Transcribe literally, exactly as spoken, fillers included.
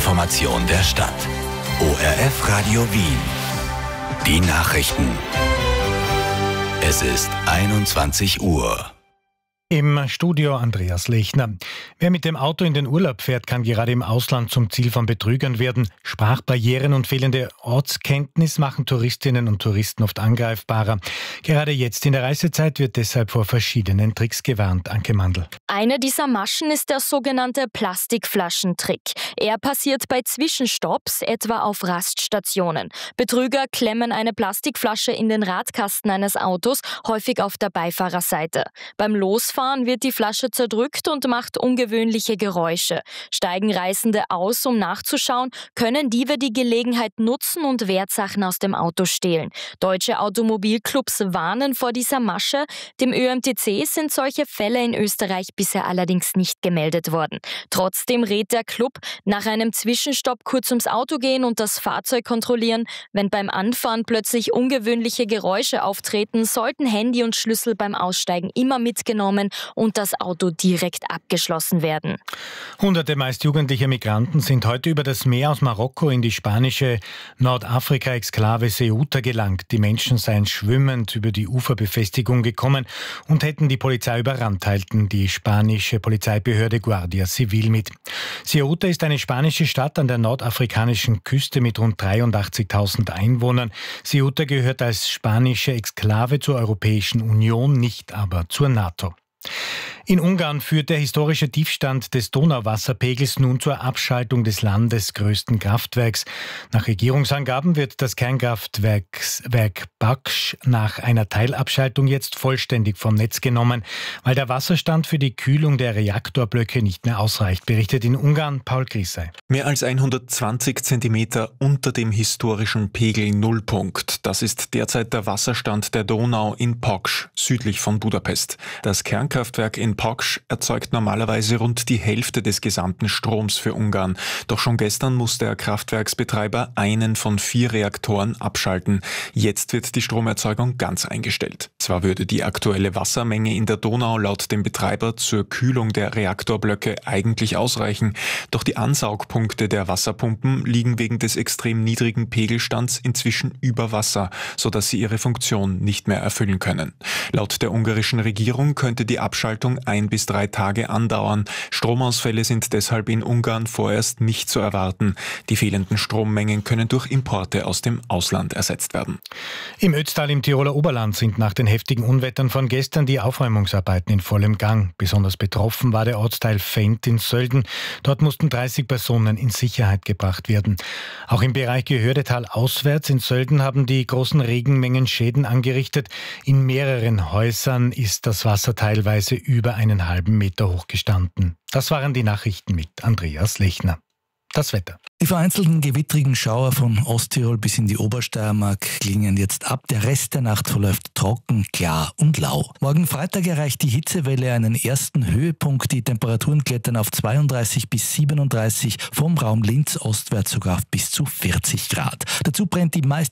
Information der Stadt. O R F Radio Wien. Die Nachrichten. Es ist einundzwanzig Uhr. Im Studio Andreas Lechner. Wer mit dem Auto in den Urlaub fährt, kann gerade im Ausland zum Ziel von Betrügern werden. Sprachbarrieren und fehlende Ortskenntnis machen Touristinnen und Touristen oft angreifbarer. Gerade jetzt in der Reisezeit wird deshalb vor verschiedenen Tricks gewarnt. Anke Mandl. Eine dieser Maschen ist der sogenannte Plastikflaschentrick. Er passiert bei Zwischenstopps, etwa auf Raststationen. Betrüger klemmen eine Plastikflasche in den Radkasten eines Autos, häufig auf der Beifahrerseite. Beim Losfahren wird die Flasche zerdrückt und macht ungewöhnliche Geräusche. Steigen Reisende aus, um nachzuschauen, können Diebe die Gelegenheit nutzen und Wertsachen aus dem Auto stehlen. Deutsche Automobilclubs warnen vor dieser Masche. Dem Ö M T C sind solche Fälle in Österreich bisher allerdings nicht gemeldet worden. Trotzdem rät der Club, nach einem Zwischenstopp kurz ums Auto gehen und das Fahrzeug kontrollieren. Wenn beim Anfahren plötzlich ungewöhnliche Geräusche auftreten, sollten Handy und Schlüssel beim Aussteigen immer mitgenommen und das Auto direkt abgeschlossen werden. Hunderte meist jugendliche Migranten sind heute über das Meer aus Marokko in die spanische Nordafrika-Exklave Ceuta gelangt. Die Menschen seien schwimmend über die Uferbefestigung gekommen und hätten die Polizei überrannt, teilten die spanische Polizeibehörde Guardia Civil mit. Ceuta ist eine spanische Stadt an der nordafrikanischen Küste mit rund dreiundachtzigtausend Einwohnern. Ceuta gehört als spanische Exklave zur Europäischen Union, nicht aber zur NATO. In Ungarn führt der historische Tiefstand des Donauwasserpegels nun zur Abschaltung des landesgrößten Kraftwerks. Nach Regierungsangaben wird das Kernkraftwerk Werk Baksch nach einer Teilabschaltung jetzt vollständig vom Netz genommen, weil der Wasserstand für die Kühlung der Reaktorblöcke nicht mehr ausreicht, berichtet in Ungarn Paul Grissey. Mehr als hundertzwanzig Zentimeter unter dem historischen Pegel Nullpunkt. Das ist derzeit der Wasserstand der Donau in Paks, südlich von Budapest. Das Kernkraftwerk in Paks erzeugt normalerweise rund die Hälfte des gesamten Stroms für Ungarn. Doch schon gestern musste der Kraftwerksbetreiber einen von vier Reaktoren abschalten. Jetzt wird die Stromerzeugung ganz eingestellt. Zwar würde die aktuelle Wassermenge in der Donau laut dem Betreiber zur Kühlung der Reaktorblöcke eigentlich ausreichen, doch die Ansaugpunkte der Wasserpumpen liegen wegen des extrem niedrigen Pegelstands inzwischen über Wasser, sodass sie ihre Funktion nicht mehr erfüllen können. Laut der ungarischen Regierung könnte die Abschaltung ein bis drei Tage andauern. Stromausfälle sind deshalb in Ungarn vorerst nicht zu erwarten. Die fehlenden Strommengen können durch Importe aus dem Ausland ersetzt werden. Im Ötztal im Tiroler Oberland sind nach den heftigen Unwettern von gestern die Aufräumungsarbeiten in vollem Gang. Besonders betroffen war der Ortsteil Fendt in Sölden. Dort mussten dreißig Personen in Sicherheit gebracht werden. Auch im Bereich Gehördetal auswärts in Sölden haben die großen Regenmengen Schäden angerichtet. In mehreren Häusern ist das Wasser teilweise über einen halben Meter hoch gestanden. Das waren die Nachrichten mit Andreas Lechner. Das Wetter. Die vereinzelten gewittrigen Schauer von Osttirol bis in die Obersteiermark klingen jetzt ab. Der Rest der Nacht verläuft trocken, klar und lau. Morgen Freitag erreicht die Hitzewelle einen ersten Höhepunkt. Die Temperaturen klettern auf zweiunddreißig bis siebenunddreißig, vom Raum Linz ostwärts sogar auf bis zu vierzig Grad. Dazu brennt die meist